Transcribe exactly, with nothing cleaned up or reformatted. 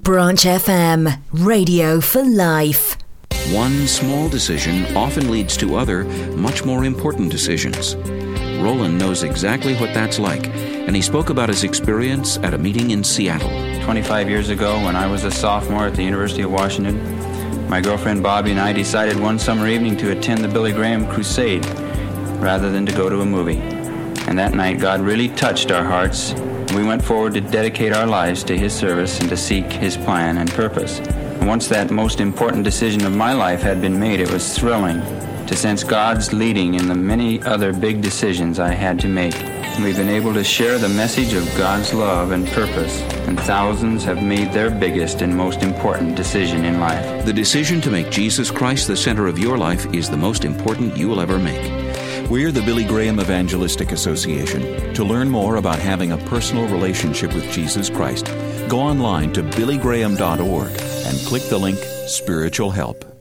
Branch F M, radio for life. One small decision often leads to other, much more important decisions. Roland knows exactly what that's like, and he spoke about his experience at a meeting in Seattle. twenty-five years ago, when I was a sophomore at the University of Washington, my girlfriend Bobby and I decided one summer evening to attend the Billy Graham Crusade rather than to go to a movie. And that night, God really touched our hearts. We went forward to dedicate our lives to His service and to seek His plan and purpose. And once that most important decision of my life had been made, it was thrilling to sense God's leading in the many other big decisions I had to make. We've been able to share the message of God's love and purpose, and thousands have made their biggest and most important decision in life. The decision to make Jesus Christ the center of your life is the most important you will ever make. We're the Billy Graham Evangelistic Association. To learn more about having a personal relationship with Jesus Christ, go online to billy graham dot org and click the link Spiritual Help.